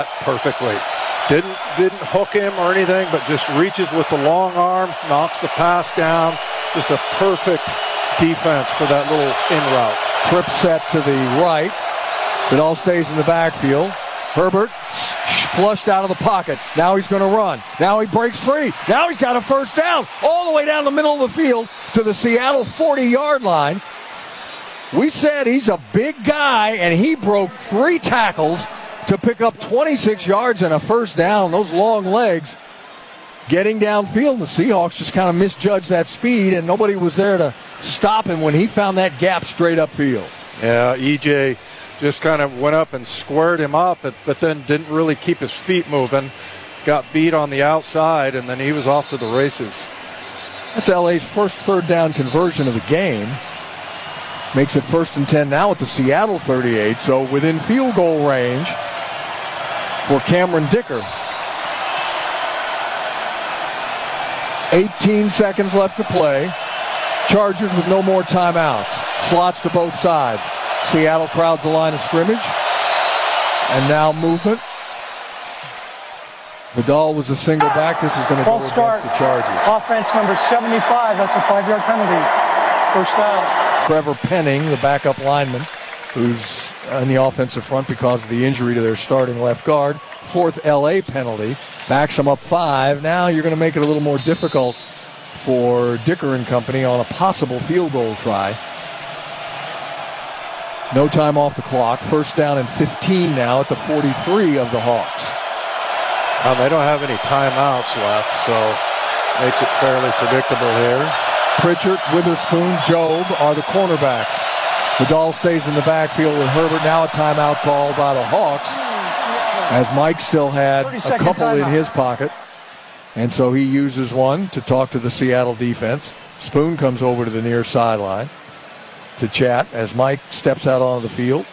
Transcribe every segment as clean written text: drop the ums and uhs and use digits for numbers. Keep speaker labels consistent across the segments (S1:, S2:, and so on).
S1: perfectly. Didn't hook him or anything, but just reaches with the long arm, knocks the pass down. Just a perfect defense for that little in route.
S2: Trip set to the right. It all stays in the backfield. Herbert flushed out of the pocket. Now he's going to run. Now he breaks free. Now he's got a first down all the way down the middle of the field to the Seattle 40-yard line. We said he's a big guy, and he broke 3 tackles to pick up 26 yards and a first down. Those long legs getting downfield. The Seahawks just kind of misjudged that speed, and nobody was there to stop him when he found that gap straight upfield.
S1: Yeah, EJ just kind of went up and squared him up, but then didn't really keep his feet moving. Got beat on the outside, and then he was off to the races.
S2: That's LA's first third down conversion of the game. Makes it 1st and 10 now at the Seattle 38, so within field goal range for Cameron Dicker. 18 seconds left to play. Chargers with no more timeouts. Slots to both sides. Seattle crowds the line of scrimmage. And now movement. Vidal was a single back. This is going to go against the Chargers.
S3: Offense number 75. That's a 5-yard penalty. First down.
S2: Trevor Penning, the backup lineman, who's in the offensive front because of the injury to their starting left guard. 4th LA penalty. Backs them up 5. Now you're going to make it a little more difficult for Dicker and company on a possible field goal try. No time off the clock. First down and 15 now at the 43 of the Hawks.
S1: They don't have any timeouts left, so makes it fairly predictable here.
S2: Pritchard, Witherspoon, Job are the cornerbacks. Vidal stays in the backfield with Herbert. Now a timeout called by the Hawks, as Mike still had a couple in his pocket. And so he uses one to talk to the Seattle defense. Spoon comes over to the near sideline to chat as Mike steps out onto the field.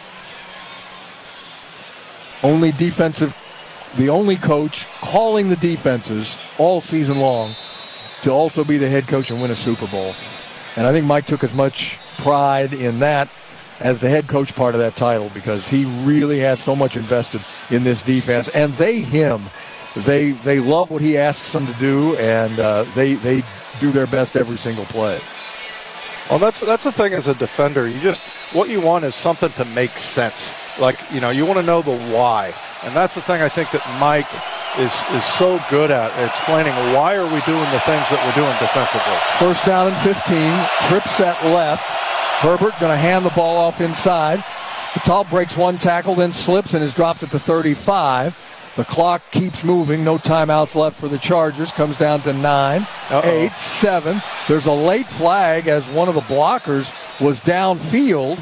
S2: The only coach calling the defenses all season long to also be the head coach and win a Super Bowl. And I think Mike took as much pride in that as the head coach part of that title, because he really has so much invested in this defense. And they love what he asks them to do, and they do their best every single play.
S1: Well, that's the thing as a defender. What you want is something to make sense. Like, you want to know the why. And that's the thing I think that Mike is so good at explaining why are we doing the things that we're doing defensively.
S2: First down and 15. Trip set left. Herbert going to hand the ball off inside. Vital breaks one tackle, then slips and is dropped at the 35. The clock keeps moving. No timeouts left for the Chargers. Comes down to 9, 8, 7. There's a late flag as one of the blockers was downfield.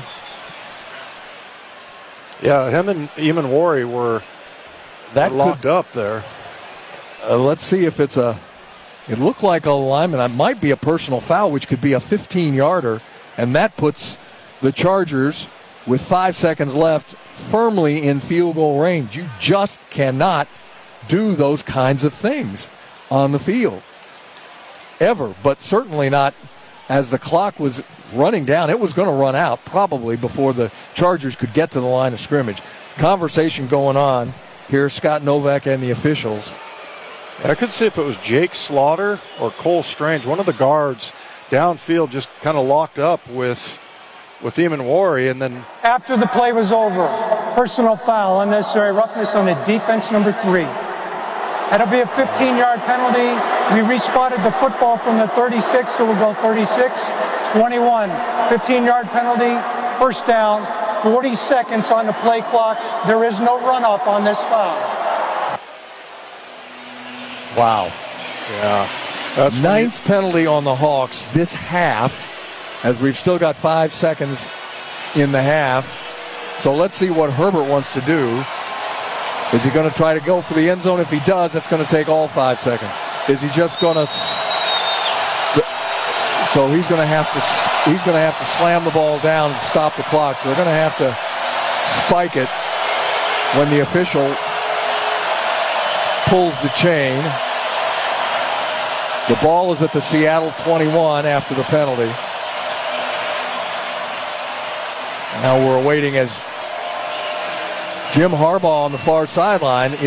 S1: Yeah, him and Eamon Wari were locked up there.
S2: Let's see if it looked like a lineman. It might be a personal foul, which could be a 15-yarder, and that puts the Chargers, with 5 seconds left, firmly in field goal range. You just cannot do those kinds of things on the field. Ever, but certainly not as the clock was running down. It was going to run out probably before the Chargers could get to the line of scrimmage. Conversation going on here, Scott Novak and the officials.
S1: I could see if it was Jake Slaughter or Cole Strange, one of the guards downfield, just kind of locked up with Eamon Wari, and then
S3: after the play was over, personal foul, unnecessary roughness on the defense number 3. That'll be a 15-yard penalty. We respotted the football from the 36, so we'll go 36, 21. 15-yard penalty, first down, 40 seconds on the play clock. There is no run-up on this foul.
S2: Wow.
S1: Yeah.
S2: That's 9th penalty on the Hawks this half, as we've still got 5 seconds in the half. So let's see what Herbert wants to do. Is he going to try to go for the end zone? If he does, that's going to take all 5 seconds. Is he just going to? So he's going to have to slam the ball down and stop the clock. So they're going to have to spike it when the official pulls the chain. The ball is at the Seattle 21 after the penalty. Now we're awaiting as Jim Harbaugh on the far sideline